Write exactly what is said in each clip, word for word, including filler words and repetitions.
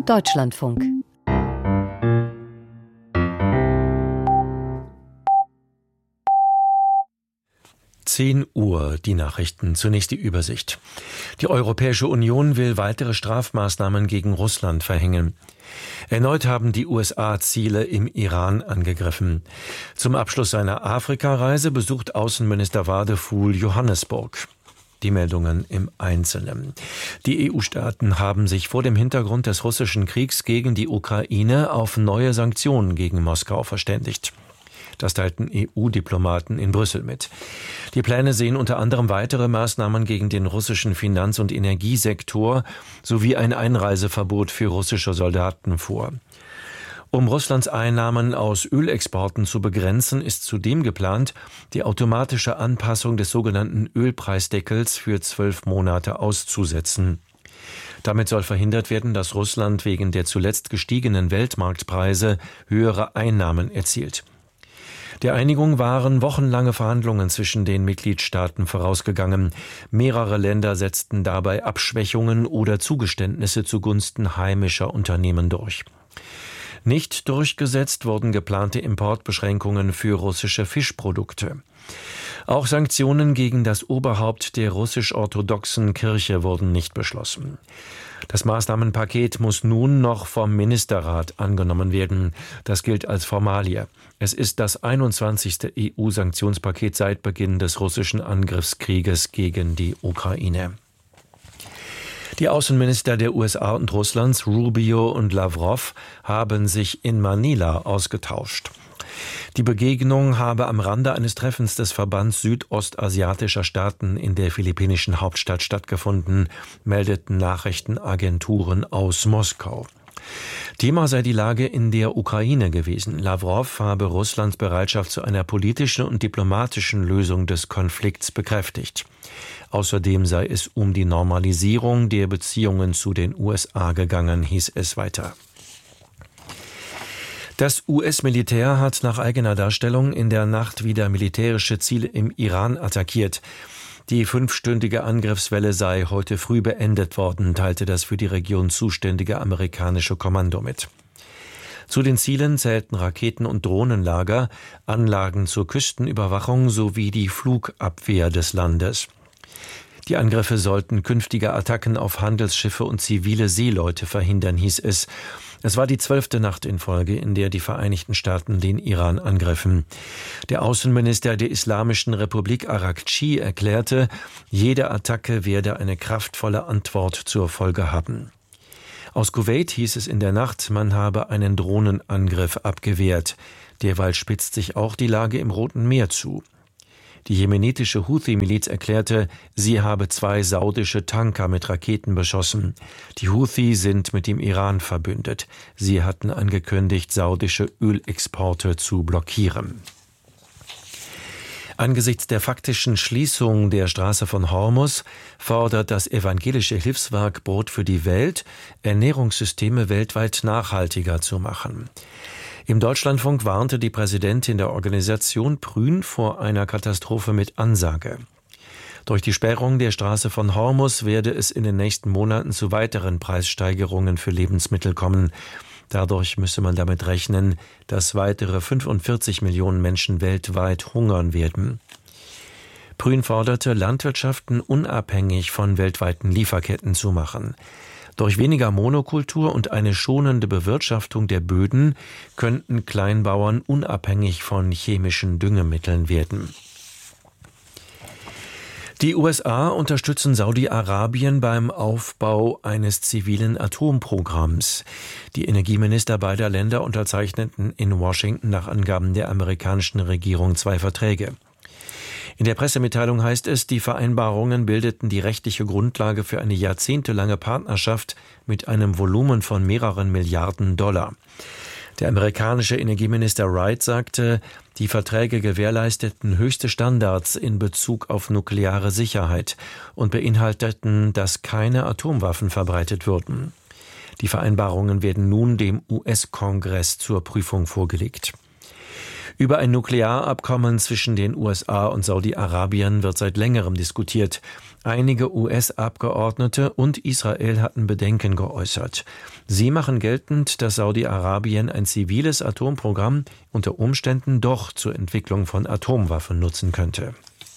Deutschlandfunk. zehn Uhr, die Nachrichten. Zunächst die Übersicht. Die Europäische Union will weitere Strafmaßnahmen gegen Russland verhängen. Erneut haben die U S A Ziele im Iran angegriffen. Zum Abschluss seiner Afrikareise besucht Außenminister Wadefuhl Johannesburg. Die Meldungen im Einzelnen. Die E U-Staaten haben sich vor dem Hintergrund des russischen Kriegs gegen die Ukraine auf neue Sanktionen gegen Moskau verständigt. Das teilten E U-Diplomaten in Brüssel mit. Die Pläne sehen unter anderem weitere Maßnahmen gegen den russischen Finanz- und Energiesektor sowie ein Einreiseverbot für russische Soldaten vor. Um Russlands Einnahmen aus Ölexporten zu begrenzen, ist zudem geplant, die automatische Anpassung des sogenannten Ölpreisdeckels für zwölf Monate auszusetzen. Damit soll verhindert werden, dass Russland wegen der zuletzt gestiegenen Weltmarktpreise höhere Einnahmen erzielt. Der Einigung waren wochenlange Verhandlungen zwischen den Mitgliedstaaten vorausgegangen. Mehrere Länder setzten dabei Abschwächungen oder Zugeständnisse zugunsten heimischer Unternehmen durch. Nicht durchgesetzt wurden geplante Importbeschränkungen für russische Fischprodukte. Auch Sanktionen gegen das Oberhaupt der russisch-orthodoxen Kirche wurden nicht beschlossen. Das Maßnahmenpaket muss nun noch vom Ministerrat angenommen werden. Das gilt als Formalie. Es ist das einundzwanzigste E U-Sanktionspaket seit Beginn des russischen Angriffskrieges gegen die Ukraine. Die Außenminister der U S A und Russlands, Rubio und Lavrov, haben sich in Manila ausgetauscht. Die Begegnung habe am Rande eines Treffens des Verbands südostasiatischer Staaten in der philippinischen Hauptstadt stattgefunden, meldeten Nachrichtenagenturen aus Moskau. Thema sei die Lage in der Ukraine gewesen. Lavrov habe Russlands Bereitschaft zu einer politischen und diplomatischen Lösung des Konflikts bekräftigt. Außerdem sei es um die Normalisierung der Beziehungen zu den U S A gegangen, hieß es weiter. Das U S-Militär hat nach eigener Darstellung in der Nacht wieder militärische Ziele im Iran attackiert. Die fünfstündige Angriffswelle sei heute früh beendet worden, teilte das für die Region zuständige amerikanische Kommando mit. Zu den Zielen zählten Raketen- und Drohnenlager, Anlagen zur Küstenüberwachung sowie die Flugabwehr des Landes. Die Angriffe sollten künftige Attacken auf Handelsschiffe und zivile Seeleute verhindern, hieß es. Es war die zwölfte Nacht in Folge, in der die Vereinigten Staaten den Iran angriffen. Der Außenminister der Islamischen Republik Araghchi erklärte, jede Attacke werde eine kraftvolle Antwort zur Folge haben. Aus Kuwait hieß es in der Nacht, man habe einen Drohnenangriff abgewehrt. Derweil spitzt sich auch die Lage im Roten Meer zu. Die jemenitische Houthi-Miliz erklärte, sie habe zwei saudische Tanker mit Raketen beschossen. Die Houthi sind mit dem Iran verbündet. Sie hatten angekündigt, saudische Ölexporte zu blockieren. Angesichts der faktischen Schließung der Straße von Hormuz fordert das evangelische Hilfswerk Brot für die Welt, Ernährungssysteme weltweit nachhaltiger zu machen. Im Deutschlandfunk warnte die Präsidentin der Organisation Prün vor einer Katastrophe mit Ansage. Durch die Sperrung der Straße von Hormuz werde es in den nächsten Monaten zu weiteren Preissteigerungen für Lebensmittel kommen. Dadurch müsse man damit rechnen, dass weitere fünfundvierzig Millionen Menschen weltweit hungern werden. Prün forderte, Landwirtschaften unabhängig von weltweiten Lieferketten zu machen. Durch weniger Monokultur und eine schonende Bewirtschaftung der Böden könnten Kleinbauern unabhängig von chemischen Düngemitteln werden. Die U S A unterstützen Saudi-Arabien beim Aufbau eines zivilen Atomprogramms. Die Energieminister beider Länder unterzeichneten in Washington nach Angaben der amerikanischen Regierung zwei Verträge. In der Pressemitteilung heißt es, die Vereinbarungen bildeten die rechtliche Grundlage für eine jahrzehntelange Partnerschaft mit einem Volumen von mehreren Milliarden Dollar. Der amerikanische Energieminister Wright sagte, die Verträge gewährleisteten höchste Standards in Bezug auf nukleare Sicherheit und beinhalteten, dass keine Atomwaffen verbreitet würden. Die Vereinbarungen werden nun dem U S-Kongress zur Prüfung vorgelegt. Über ein Nuklearabkommen zwischen den U S A und Saudi-Arabien wird seit längerem diskutiert. Einige U S-Abgeordnete und Israel hatten Bedenken geäußert. Sie machen geltend, dass Saudi-Arabien ein ziviles Atomprogramm unter Umständen doch zur Entwicklung von Atomwaffen nutzen könnte.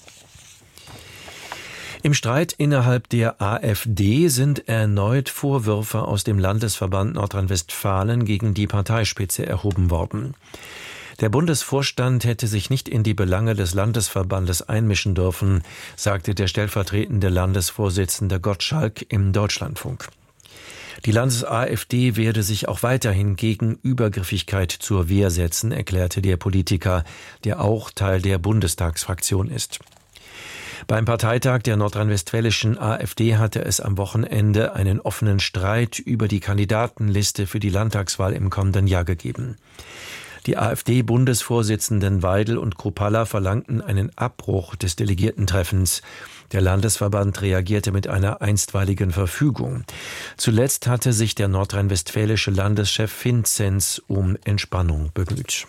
Im Streit innerhalb der AfD sind erneut Vorwürfe aus dem Landesverband Nordrhein-Westfalen gegen die Parteispitze erhoben worden. Der Bundesvorstand hätte sich nicht in die Belange des Landesverbandes einmischen dürfen, sagte der stellvertretende Landesvorsitzende Gottschalk im Deutschlandfunk. Die Landes-AfD werde sich auch weiterhin gegen Übergriffigkeit zur Wehr setzen, erklärte der Politiker, der auch Teil der Bundestagsfraktion ist. Beim Parteitag der nordrhein-westfälischen AfD hatte es am Wochenende einen offenen Streit über die Kandidatenliste für die Landtagswahl im kommenden Jahr gegeben. Die AfD-Bundesvorsitzenden Weidel und Kruppalla verlangten einen Abbruch des Delegiertentreffens. Der Landesverband reagierte mit einer einstweiligen Verfügung. Zuletzt hatte sich der nordrhein-westfälische Landeschef Vinzenz um Entspannung bemüht.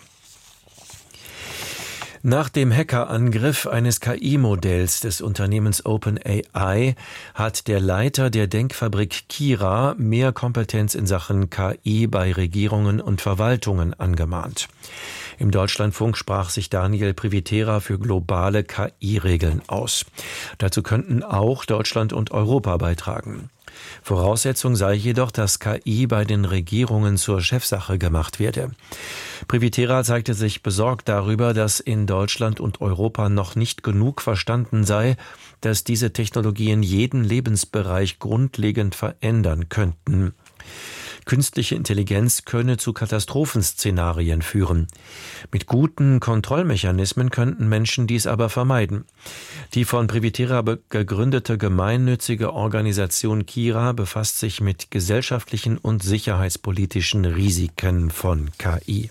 Nach dem Hackerangriff eines K I-Modells des Unternehmens OpenAI hat der Leiter der Denkfabrik Kira mehr Kompetenz in Sachen K I bei Regierungen und Verwaltungen angemahnt. Im Deutschlandfunk sprach sich Daniel Privitera für globale K I-Regeln aus. Dazu könnten auch Deutschland und Europa beitragen. Voraussetzung sei jedoch, dass K I bei den Regierungen zur Chefsache gemacht werde. Privitera zeigte sich besorgt darüber, dass in Deutschland und Europa noch nicht genug verstanden sei, dass diese Technologien jeden Lebensbereich grundlegend verändern könnten. Künstliche Intelligenz könne zu Katastrophenszenarien führen. Mit guten Kontrollmechanismen könnten Menschen dies aber vermeiden. Die von Privitera gegründete gemeinnützige Organisation Kira befasst sich mit gesellschaftlichen und sicherheitspolitischen Risiken von K I.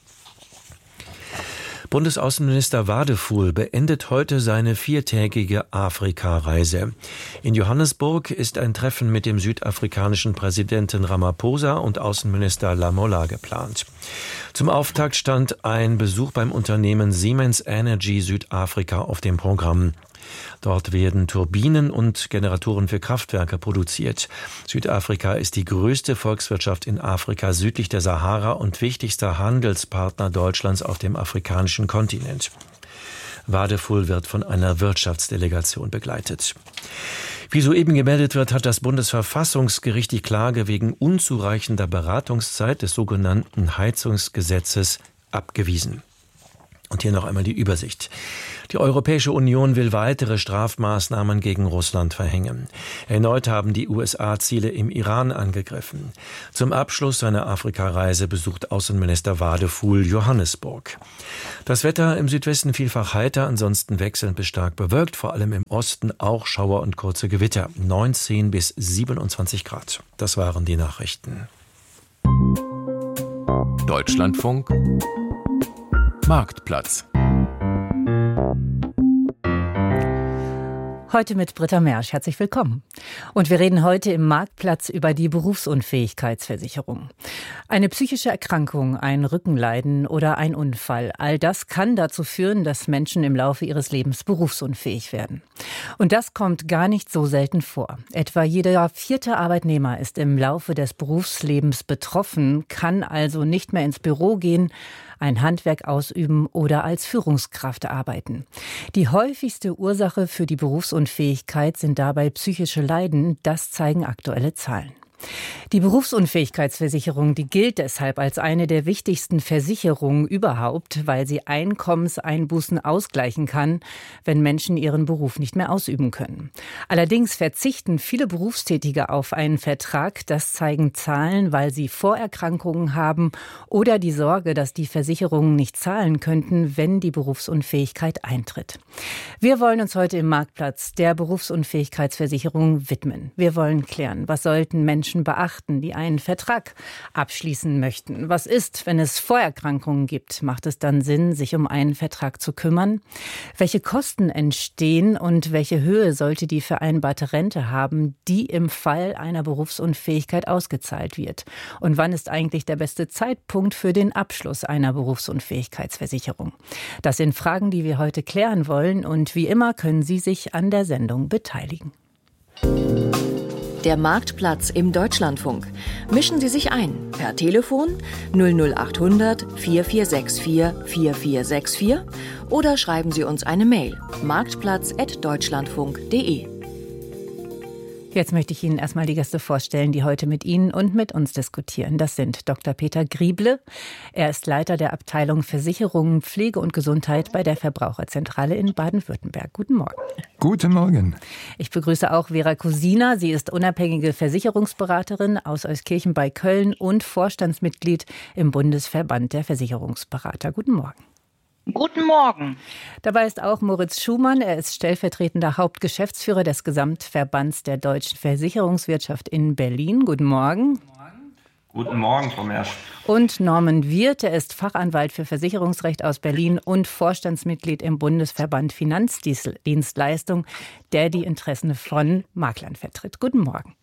Bundesaußenminister Wadefuhl beendet heute seine viertägige Afrika-Reise. In Johannesburg ist ein Treffen mit dem südafrikanischen Präsidenten Ramaphosa und Außenminister Lamola geplant. Zum Auftakt stand ein Besuch beim Unternehmen Siemens Energy Südafrika auf dem Programm. Dort werden Turbinen und Generatoren für Kraftwerke produziert. Südafrika ist die größte Volkswirtschaft in Afrika südlich der Sahara und wichtigster Handelspartner Deutschlands auf dem afrikanischen Kontinent. Wadefuhl wird von einer Wirtschaftsdelegation begleitet. Wie soeben gemeldet wird, hat das Bundesverfassungsgericht die Klage wegen unzureichender Beratungszeit des sogenannten Heizungsgesetzes abgewiesen. Und hier noch einmal die Übersicht. Die Europäische Union will weitere Strafmaßnahmen gegen Russland verhängen. Erneut haben die U S A Ziele im Iran angegriffen. Zum Abschluss seiner Afrikareise besucht Außenminister Wadefuhl Johannesburg. Das Wetter im Südwesten vielfach heiter, ansonsten wechselnd bis stark bewölkt, vor allem im Osten auch Schauer und kurze Gewitter. neunzehn bis siebenundzwanzig Grad. Das waren die Nachrichten. Deutschlandfunk Marktplatz. Heute mit Britta Mersch. Herzlich willkommen. Und wir reden heute im Marktplatz über die Berufsunfähigkeitsversicherung. Eine psychische Erkrankung, ein Rückenleiden oder ein Unfall, all das kann dazu führen, dass Menschen im Laufe ihres Lebens berufsunfähig werden. Und das kommt gar nicht so selten vor. Etwa jeder vierte Arbeitnehmer ist im Laufe des Berufslebens betroffen, kann also nicht mehr ins Büro gehen, ein Handwerk ausüben oder als Führungskraft arbeiten. Die häufigste Ursache für die Berufsunfähigkeit sind dabei psychische Leiden, das zeigen aktuelle Zahlen. Die Berufsunfähigkeitsversicherung, die gilt deshalb als eine der wichtigsten Versicherungen überhaupt, weil sie Einkommenseinbußen ausgleichen kann, wenn Menschen ihren Beruf nicht mehr ausüben können. Allerdings verzichten viele Berufstätige auf einen Vertrag, das zeigen Zahlen, weil sie Vorerkrankungen haben oder die Sorge, dass die Versicherungen nicht zahlen könnten, wenn die Berufsunfähigkeit eintritt. Wir wollen uns heute im Marktplatz der Berufsunfähigkeitsversicherung widmen. Wir wollen klären, was sollten Menschen beachten, die einen Vertrag abschließen möchten. Was ist, wenn es Vorerkrankungen gibt? Macht es dann Sinn, sich um einen Vertrag zu kümmern? Welche Kosten entstehen und welche Höhe sollte die vereinbarte Rente haben, die im Fall einer Berufsunfähigkeit ausgezahlt wird? Und wann ist eigentlich der beste Zeitpunkt für den Abschluss einer Berufsunfähigkeitsversicherung? Das sind Fragen, die wir heute klären wollen, und wie immer können Sie sich an der Sendung beteiligen. Der Marktplatz im Deutschlandfunk. Mischen Sie sich ein per Telefon null null achthundert vier vier sechs vier vier vier sechs vier oder schreiben Sie uns eine Mail marktplatz at deutschlandfunk punkt de. Jetzt möchte ich Ihnen erstmal die Gäste vorstellen, die heute mit Ihnen und mit uns diskutieren. Das sind Doktor Peter Grieble. Er ist Leiter der Abteilung Versicherungen, Pflege und Gesundheit bei der Verbraucherzentrale in Baden-Württemberg. Guten Morgen. Guten Morgen. Ich begrüße auch Vera Kusina. Sie ist unabhängige Versicherungsberaterin aus Euskirchen bei Köln und Vorstandsmitglied im Bundesverband der Versicherungsberater. Guten Morgen. Guten Morgen. Dabei ist auch Moritz Schumann. Er ist stellvertretender Hauptgeschäftsführer des Gesamtverbands der deutschen Versicherungswirtschaft in Berlin. Guten Morgen. Guten Morgen, Frau Mersch. Und Norman Wirth, er ist Fachanwalt für Versicherungsrecht aus Berlin und Vorstandsmitglied im Bundesverband Finanzdienstleistung, der die Interessen von Maklern vertritt. Guten Morgen.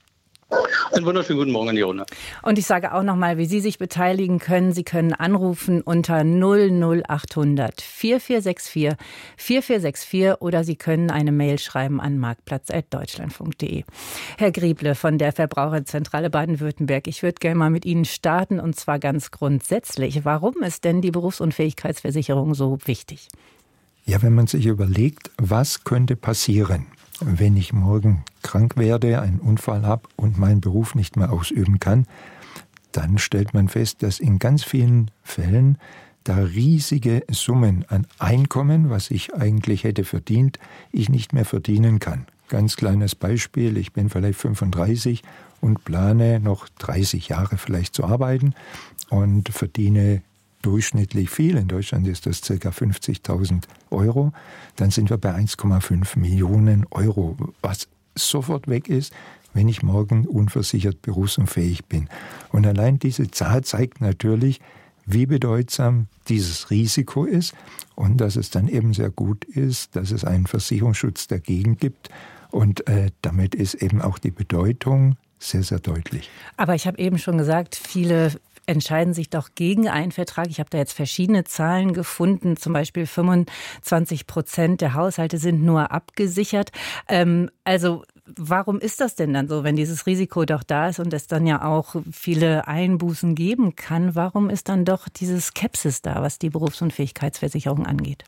Einen wunderschönen guten Morgen an die Runde. Und ich sage auch nochmal, wie Sie sich beteiligen können. Sie können anrufen unter null null achthundert vier vier sechs vier vier vier sechs vier oder Sie können eine Mail schreiben an marktplatz at deutschlandfunk punkt de. Herr Grieble von der Verbraucherzentrale Baden-Württemberg, ich würde gerne mal mit Ihnen starten und zwar ganz grundsätzlich. Warum ist denn die Berufsunfähigkeitsversicherung so wichtig? Ja, wenn man sich überlegt, was könnte passieren, wenn ich morgen krank werde, einen Unfall habe und meinen Beruf nicht mehr ausüben kann, dann stellt man fest, dass in ganz vielen Fällen da riesige Summen an Einkommen, was ich eigentlich hätte verdient, ich nicht mehr verdienen kann. Ganz kleines Beispiel, ich bin vielleicht fünfunddreißig und plane noch dreißig Jahre vielleicht zu arbeiten und verdiene durchschnittlich viel. In Deutschland ist das ca. fünfzigtausend Euro. Dann sind wir bei eins Komma fünf Millionen Euro, was sofort weg ist, wenn ich morgen unversichert berufsunfähig bin. Und allein diese Zahl zeigt natürlich, wie bedeutsam dieses Risiko ist und dass es dann eben sehr gut ist, dass es einen Versicherungsschutz dagegen gibt. Und äh, damit ist eben auch die Bedeutung sehr, sehr deutlich. Aber ich habe eben schon gesagt, viele entscheiden sich doch gegen einen Vertrag. Ich habe da jetzt verschiedene Zahlen gefunden, zum Beispiel fünfundzwanzig Prozent der Haushalte sind nur abgesichert. Ähm, also warum ist das denn dann so, wenn dieses Risiko doch da ist und es dann ja auch viele Einbußen geben kann? Warum ist dann doch diese Skepsis da, was die Berufsunfähigkeitsversicherung angeht?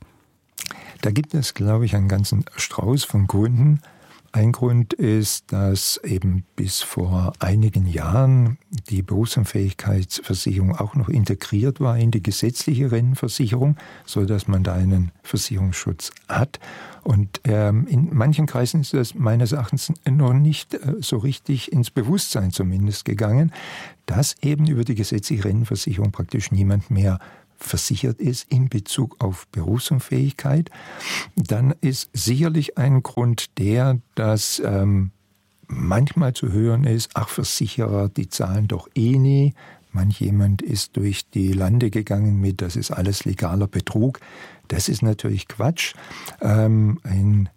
Da gibt es, glaube ich, einen ganzen Strauß von Gründen. Ein Grund ist, dass eben bis vor einigen Jahren die Berufsunfähigkeitsversicherung auch noch integriert war in die gesetzliche Rentenversicherung, so dass man da einen Versicherungsschutz hat. Und ähm, in manchen Kreisen ist das meines Erachtens noch nicht äh, so richtig ins Bewusstsein zumindest gegangen, dass eben über die gesetzliche Rentenversicherung praktisch niemand mehr versichert ist in Bezug auf Berufsunfähigkeit. Dann ist sicherlich ein Grund der, dass ähm, manchmal zu hören ist, ach, Versicherer, die zahlen doch eh nie. Manch jemand ist durch die Lande gegangen mit, das ist alles legaler Betrug. Das ist natürlich Quatsch. Ähm, ein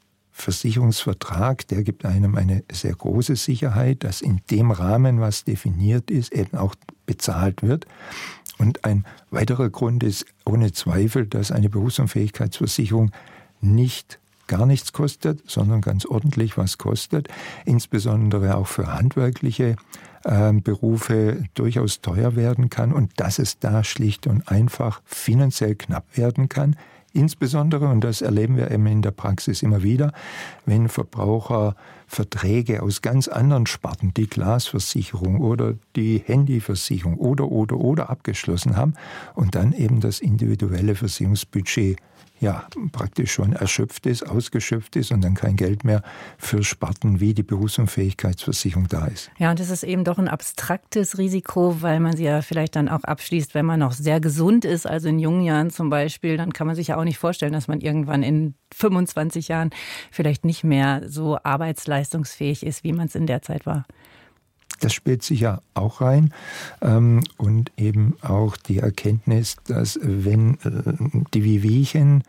Versicherungsvertrag, der gibt einem eine sehr große Sicherheit, dass in dem Rahmen, was definiert ist, eben auch bezahlt wird. Und ein weiterer Grund ist ohne Zweifel, dass eine Berufsunfähigkeitsversicherung nicht gar nichts kostet, sondern ganz ordentlich was kostet, insbesondere auch für handwerkliche äh, Berufe durchaus teuer werden kann und dass es da schlicht und einfach finanziell knapp werden kann. Insbesondere, und das erleben wir eben in der Praxis immer wieder, wenn Verbraucher Verträge aus ganz anderen Sparten, die Glasversicherung oder die Handyversicherung oder, oder, oder abgeschlossen haben und dann eben das individuelle Versicherungsbudget ja praktisch schon erschöpft ist, ausgeschöpft ist und dann kein Geld mehr für Sparten wie die Berufsunfähigkeitsversicherung da ist. Ja, und es ist eben doch ein abstraktes Risiko, weil man sie ja vielleicht dann auch abschließt, wenn man noch sehr gesund ist, also in jungen Jahren zum Beispiel, dann kann man sich ja auch nicht vorstellen, dass man irgendwann in fünfundzwanzig Jahren vielleicht nicht mehr so arbeitsleistungsfähig ist, wie man es in der Zeit war. Das spielt sicher auch rein ähm, und eben auch die Erkenntnis, dass wenn äh, die Wehwehchen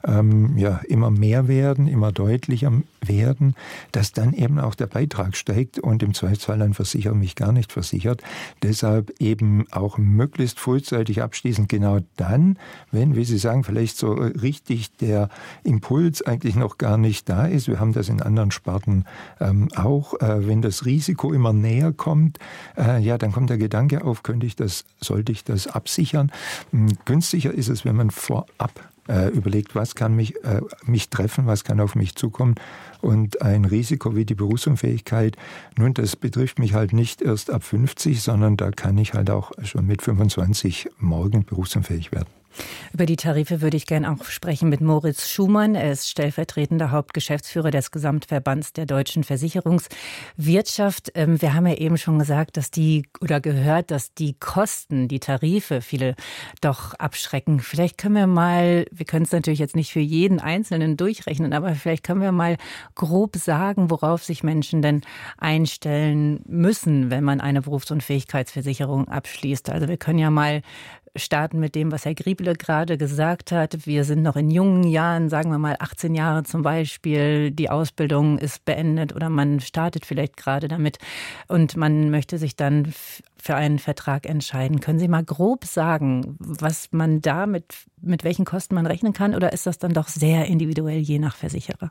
ähm, ja, immer mehr werden, immer deutlicher werden, dass dann eben auch der Beitrag steigt und im Zweifelsfall ein Versicherer mich gar nicht versichert. Deshalb eben auch möglichst frühzeitig abschließen, genau dann, wenn, wie Sie sagen, vielleicht so richtig der Impuls eigentlich noch gar nicht da ist. Wir haben das in anderen Sparten ähm, auch. Äh, wenn das Risiko immer näher kommt, äh, ja, dann kommt der Gedanke auf, könnte ich das, sollte ich das absichern? Hm, günstiger ist es, wenn man vorab äh, überlegt, was kann mich, äh, mich treffen, was kann auf mich zukommen. Und ein Risiko wie die Berufsunfähigkeit, nun, das betrifft mich halt nicht erst ab fünfzig, sondern da kann ich halt auch schon mit fünfundzwanzig morgen berufsunfähig werden. Über die Tarife würde ich gerne auch sprechen mit Moritz Schumann. Er ist stellvertretender Hauptgeschäftsführer des Gesamtverbands der deutschen Versicherungswirtschaft. Wir haben ja eben schon gesagt, dass die oder gehört, dass die Kosten, die Tarife viele doch abschrecken. Vielleicht können wir mal, wir können es natürlich jetzt nicht für jeden Einzelnen durchrechnen, aber vielleicht können wir mal grob sagen, worauf sich Menschen denn einstellen müssen, wenn man eine Berufsunfähigkeitsversicherung abschließt. Also wir können ja mal starten mit dem, was Herr Grieble gerade gesagt hat. Wir sind noch in jungen Jahren, sagen wir mal achtzehn Jahre zum Beispiel. Die Ausbildung ist beendet oder man startet vielleicht gerade damit und man möchte sich dann für einen Vertrag entscheiden. Können Sie mal grob sagen, was man da mit, mit welchen Kosten man rechnen kann, oder ist das dann doch sehr individuell je nach Versicherer?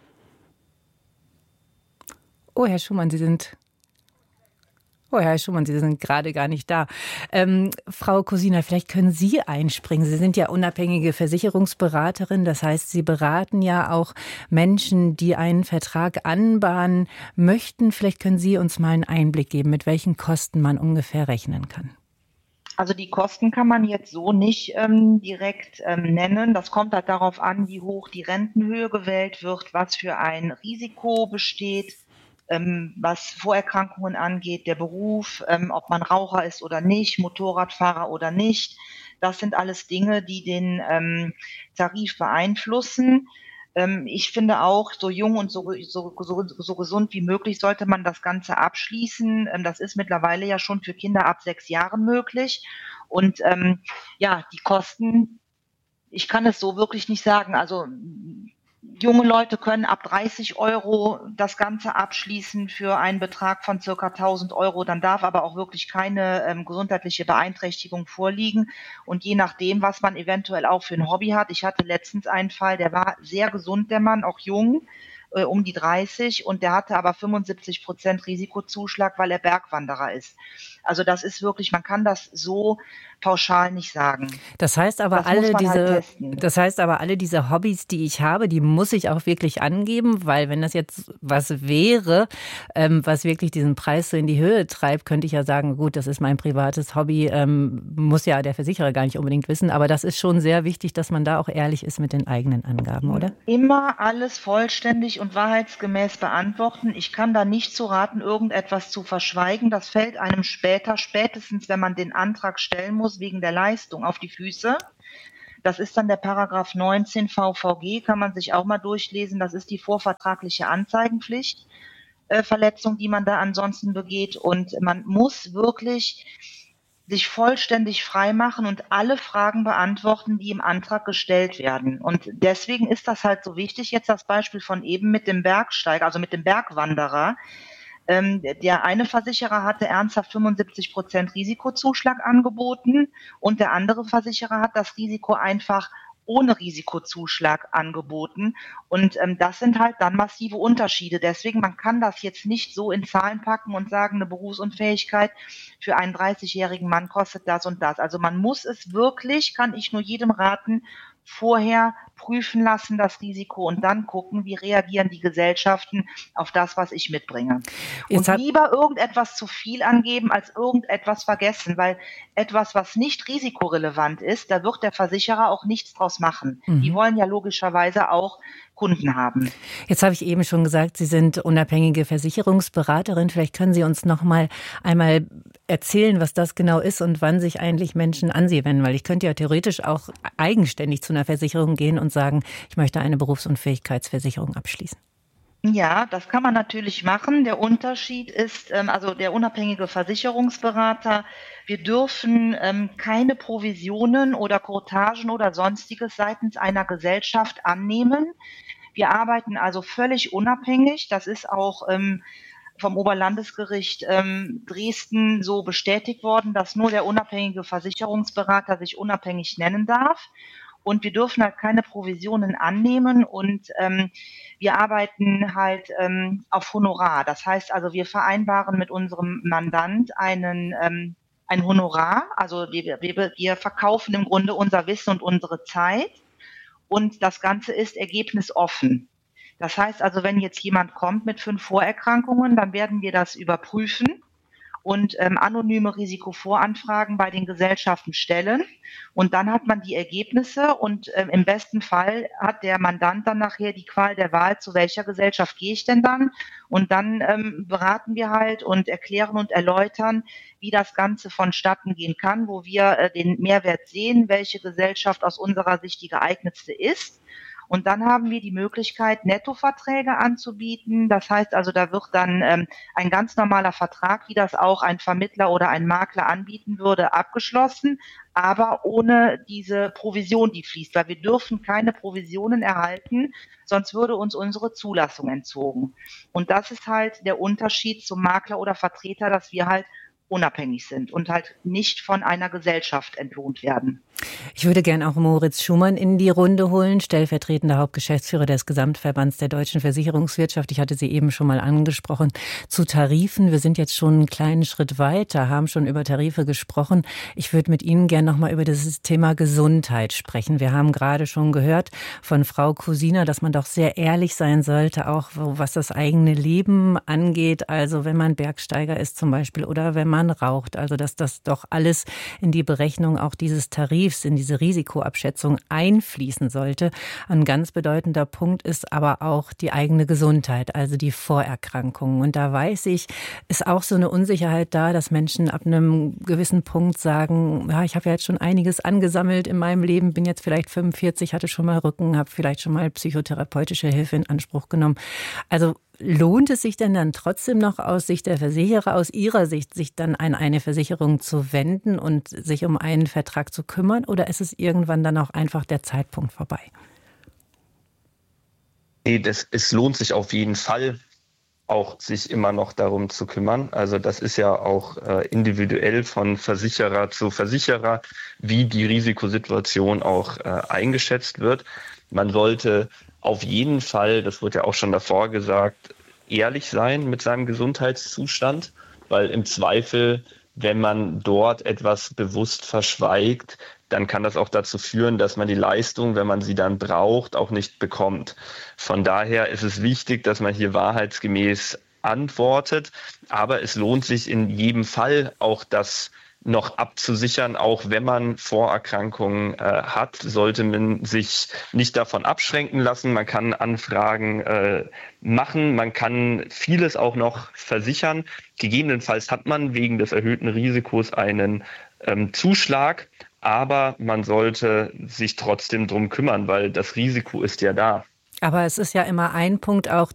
Oh, Herr Schumann, Sie sind... Oh, Herr Schumann, Sie sind gerade gar nicht da. Ähm, Frau Kosina, vielleicht können Sie einspringen. Sie sind ja unabhängige Versicherungsberaterin. Das heißt, Sie beraten ja auch Menschen, die einen Vertrag anbahnen möchten. Vielleicht können Sie uns mal einen Einblick geben, mit welchen Kosten man ungefähr rechnen kann. Also die Kosten kann man jetzt so nicht ähm, direkt ähm, nennen. Das kommt halt darauf an, wie hoch die Rentenhöhe gewählt wird, was für ein Risiko besteht, ähm, was Vorerkrankungen angeht, der Beruf, ähm, ob man Raucher ist oder nicht, Motorradfahrer oder nicht. Das sind alles Dinge, die den ähm, Tarif beeinflussen. Ähm, ich finde auch, so jung und so, so, so, so gesund wie möglich sollte man das Ganze abschließen. Ähm, das ist mittlerweile ja schon für Kinder ab sechs Jahren möglich. Und ähm, ja, die Kosten, ich kann es so wirklich nicht sagen. Also junge Leute können ab dreißig Euro das Ganze abschließen für einen Betrag von circa tausend Euro. Dann darf aber auch wirklich keine ähm, gesundheitliche Beeinträchtigung vorliegen. Und je nachdem, was man eventuell auch für ein Hobby hat. Ich hatte letztens einen Fall, der war sehr gesund, der Mann, auch jung, äh, um die dreißig. Und der hatte aber fünfundsiebzig Prozent Risikozuschlag, weil er Bergwanderer ist. Also das ist wirklich, man kann das so pauschal nicht sagen. Das heißt aber das alle diese, halt das heißt aber alle diese Hobbys, die ich habe, die muss ich auch wirklich angeben, weil wenn das jetzt was wäre, ähm, was wirklich diesen Preis so in die Höhe treibt, könnte ich ja sagen, gut, das ist mein privates Hobby, ähm, muss ja der Versicherer gar nicht unbedingt wissen, aber das ist schon sehr wichtig, dass man da auch ehrlich ist mit den eigenen Angaben, oder? Immer alles vollständig und wahrheitsgemäß beantworten. Ich kann da nicht zu raten, irgendetwas zu verschweigen. Das fällt einem später, spätestens wenn man den Antrag stellen muss, wegen der Leistung auf die Füße. Das ist dann der Paragraph neunzehn V V G, kann man sich auch mal durchlesen. Das ist die vorvertragliche Anzeigenpflicht, äh, Verletzung, die man da ansonsten begeht. Und man muss wirklich sich vollständig frei machen und alle Fragen beantworten, die im Antrag gestellt werden. Und deswegen ist das halt so wichtig. Jetzt das Beispiel von eben mit dem Bergsteiger, also mit dem Bergwanderer. Der eine Versicherer hatte ernsthaft fünfundsiebzig Prozent Risikozuschlag angeboten und der andere Versicherer hat das Risiko einfach ohne Risikozuschlag angeboten. Und ähm, das sind halt dann massive Unterschiede. Deswegen, man kann das jetzt nicht so in Zahlen packen und sagen, eine Berufsunfähigkeit für einen dreißigjährigen Mann kostet das und das. Also man muss es wirklich, kann ich nur jedem raten, vorher prüfen lassen, das Risiko, und dann gucken, wie reagieren die Gesellschaften auf das, was ich mitbringe. Jetzt und lieber irgendetwas zu viel angeben, als irgendetwas vergessen, weil etwas, was nicht risikorelevant ist, da wird der Versicherer auch nichts draus machen. Mhm. Die wollen ja logischerweise auch Kunden haben. Jetzt habe ich eben schon gesagt, Sie sind unabhängige Versicherungsberaterin. Vielleicht können Sie uns noch mal einmal erzählen, was das genau ist und wann sich eigentlich Menschen an Sie wenden. Weil ich könnte ja theoretisch auch eigenständig zu einer Versicherung gehen und sagen, ich möchte eine Berufsunfähigkeitsversicherung abschließen. Ja, das kann man natürlich machen. Der Unterschied ist, ähm, also der unabhängige Versicherungsberater, wir dürfen ähm, keine Provisionen oder Courtagen oder Sonstiges seitens einer Gesellschaft annehmen. Wir arbeiten also völlig unabhängig. Das ist auch ähm, vom Oberlandesgericht ähm, Dresden so bestätigt worden, dass nur der unabhängige Versicherungsberater sich unabhängig nennen darf. Und wir dürfen halt keine Provisionen annehmen und ähm, wir arbeiten halt ähm, auf Honorar. Das heißt also, wir vereinbaren mit unserem Mandant einen ähm, ein Honorar. Also wir, wir, wir verkaufen im Grunde unser Wissen und unsere Zeit und das Ganze ist ergebnisoffen. Das heißt also, wenn jetzt jemand kommt mit fünf Vorerkrankungen, dann werden wir das überprüfen und ähm, anonyme Risikovoranfragen bei den Gesellschaften stellen. Und dann hat man die Ergebnisse und ähm, im besten Fall hat der Mandant dann nachher die Qual der Wahl, zu welcher Gesellschaft gehe ich denn dann? Und dann ähm, beraten wir halt und erklären und erläutern, wie das Ganze vonstatten gehen kann, wo wir äh, den Mehrwert sehen, welche Gesellschaft aus unserer Sicht die geeignetste ist. Und dann haben wir die Möglichkeit, Nettoverträge anzubieten. Das heißt also, da wird dann ähm, ein ganz normaler Vertrag, wie das auch ein Vermittler oder ein Makler anbieten würde, abgeschlossen, aber ohne diese Provision, die fließt, weil wir dürfen keine Provisionen erhalten, sonst würde uns unsere Zulassung entzogen. Und das ist halt der Unterschied zum Makler oder Vertreter, dass wir halt unabhängig sind und halt nicht von einer Gesellschaft entlohnt werden. Ich würde gern auch Moritz Schumann in die Runde holen, stellvertretender Hauptgeschäftsführer des Gesamtverbands der deutschen Versicherungswirtschaft. Ich hatte Sie eben schon mal angesprochen zu Tarifen. Wir sind jetzt schon einen kleinen Schritt weiter, haben schon über Tarife gesprochen. Ich würde mit Ihnen gern noch mal über das Thema Gesundheit sprechen. Wir haben gerade schon gehört von Frau Kusina, dass man doch sehr ehrlich sein sollte, auch was das eigene Leben angeht. Also wenn man Bergsteiger ist zum Beispiel oder wenn man raucht. Also dass das doch alles in die Berechnung auch dieses Tarifs, in diese Risikoabschätzung einfließen sollte. Ein ganz bedeutender Punkt ist aber auch die eigene Gesundheit, also die Vorerkrankungen. Und da weiß ich, ist auch so eine Unsicherheit da, dass Menschen ab einem gewissen Punkt sagen, ja, ich habe ja jetzt schon einiges angesammelt in meinem Leben, bin jetzt vielleicht fünfundvierzig, hatte schon mal Rücken, habe vielleicht schon mal psychotherapeutische Hilfe in Anspruch genommen. Also lohnt es sich denn dann trotzdem noch aus Sicht der Versicherer, aus Ihrer Sicht, sich dann an eine Versicherung zu wenden und sich um einen Vertrag zu kümmern? Oder ist es irgendwann dann auch einfach der Zeitpunkt vorbei? Nee, das, es lohnt sich auf jeden Fall, auch sich immer noch darum zu kümmern. Also das ist ja auch äh, individuell von Versicherer zu Versicherer, wie die Risikosituation auch äh, eingeschätzt wird. Man sollte auf jeden Fall, das wurde ja auch schon davor gesagt, ehrlich sein mit seinem Gesundheitszustand, weil im Zweifel, wenn man dort etwas bewusst verschweigt, dann kann das auch dazu führen, dass man die Leistung, wenn man sie dann braucht, auch nicht bekommt. Von daher ist es wichtig, dass man hier wahrheitsgemäß antwortet, aber es lohnt sich in jedem Fall auch das noch abzusichern, auch wenn man Vorerkrankungen äh, hat, sollte man sich nicht davon abschränken lassen. Man kann Anfragen äh, machen, man kann vieles auch noch versichern. Gegebenenfalls hat man wegen des erhöhten Risikos einen ähm, Zuschlag, aber man sollte sich trotzdem drum kümmern, weil das Risiko ist ja da. Aber es ist ja immer ein Punkt auch,